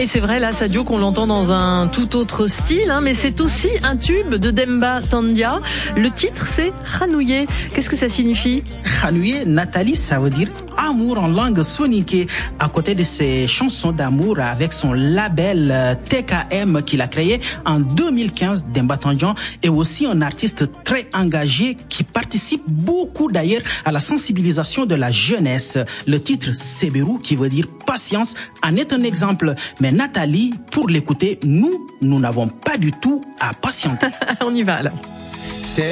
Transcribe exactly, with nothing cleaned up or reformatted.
Et c'est vrai, là, Sadio, qu'on l'entend dans un tout autre style, hein, mais c'est aussi un tube de Demba Tandia. Le titre, c'est Khanouye. Qu'est-ce que ça signifie? Khanouye, Nathalie, ça veut dire amour en langue soninké. À côté de ses chansons d'amour avec son label T K M qu'il a créé en deux mille quinze, Demba Tandia est aussi un artiste très engagé qui participe beaucoup d'ailleurs à la sensibilisation de la jeunesse. Le titre Seberu, qui veut dire patience, en est un exemple. Mais Nathalie, pour l'écouter, nous, nous n'avons pas du tout à patienter. On y va alors.